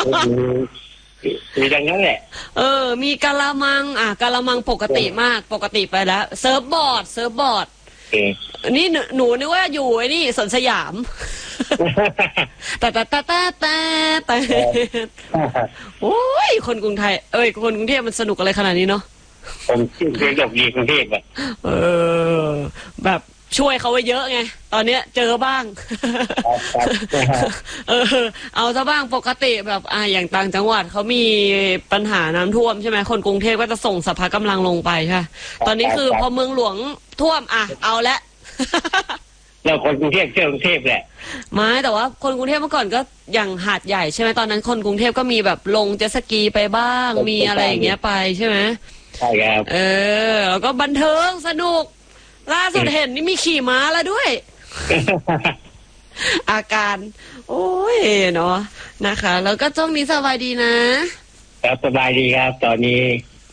มีดังนั้นแหละมีกะละมังกะละมังปกติมากปกติไปแล้วเซิร์ฟบอร์ดนี่หนูนึกว่าอยู่ไอ้นี่สวนสยามแต่โอ้ยคนกรุงไทยคนกรุงเทพมันสนุกอะไรขนาดนี้เนาะผมเรียนจบดีกรุงเทพอะแบบช่วยเขาไว้เยอะไงตอนเนี้ยเจอบ้างเอาซะบ้างปกติแบบอย่างต่างจังหวัดเขามีปัญหาน้ำท่วมใช่ไหมคนกรุงเทพก็จะส่งสภากำลังลงไปใช่ตอนนี้คือพอเมืองหลวงท่วมเอาละเราคนกรุงเทพเที่ยวกรุงเทพแหละไม่แต่ว่าคนกรุงเทพเมื่อก่อนก็อย่างหาดใหญ่ใช่ไหมตอนนั้นคนกรุงเทพก็มีแบบลงเจ็ตสกีไปบ้างมีอะไรอย่างเงี้ยไปใช่ไหมใช่ครับแล้วก็บันเทิงสนุกล่าสุดเห็นนี่มีขี่ม้าแล้วด้วย อาการโอ้ยเนาะนะคะแล้วก็ช่วงนี้สบายดีนะครับสบายดีครับตอนนี้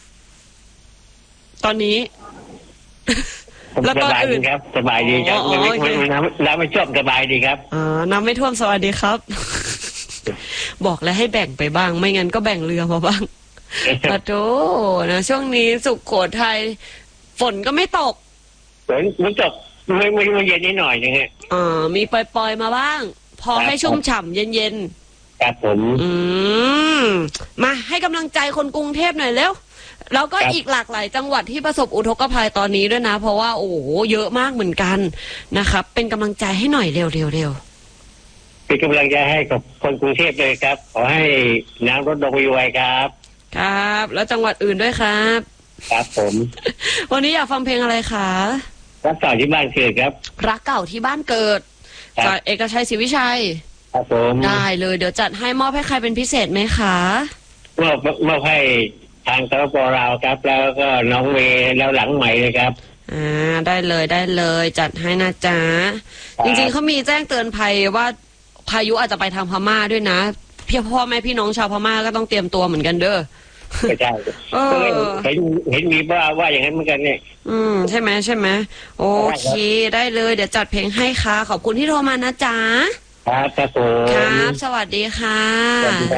แล้วก็อื่นครับสบายดีครับน้ำไม่ท่วมสบายดีครับน้ำไม่ท่วมสวัสดีครับ บอกแล้วให้แบ่งไปบ้างไม่งั้นก็แบ่งเรือมาบ้างปะโถนะช่วงนี้สุโขทัยฝนก็ไม่ตกมันตกไม่เย็นนิดหน่อยนึงฮะมีปล่อยๆมาบ้างพอให้ชุ่มฉ่ำเย็นๆครับผมมาให้กำลังใจคนกรุงเทพหน่อยเร็วแล้วก็อีกหลากหลายจังหวัดที่ประสบอุทกภัยตอนนี้ด้วยนะเพราะว่าโอ้โหเยอะมากเหมือนกันนะครับเป็นกำลังใจให้หน่อยเร็วเป็นกำลังใจให้กับคนกรุงเทพเลยครับขอให้น้ำลดลงไวๆครับครับแล้วจังหวัดอื่นด้วยครับครับผมวันนี้อยากฟังเพลงอะไรคะรักเก่าที่บ้านเกิดครับรักเก่าที่บ้านเกิดจากเอกชัยศรีวิชัยครับผมได้เลยเดี๋ยวจัดให้มอบให้ใครเป็นพิเศษไหมคะมอบให้ทางสปป.ลาวครับแล้วก็น้องเมย์แล้วหลังใหม่เลยครับได้เลยจัดให้นะจ๊ะจริงๆเขามีแจ้งเตือนภัยว่าพายุอาจจะไปทางพม่าด้วยนะพ่อแม่พี่น้องชาวพม่าก็ต้องเตรียมตัวเหมือนกันเด้อไม่ใช่เห็นมีว่าอย่างนั้นเหมือนกันเนี่ยใช่ไหมโอเคได้เลยเดี๋ยวจัดเพลงให้ค่ะขอบคุณที่โทรมานะจ๊ะครับครับสวัสดีค่ะ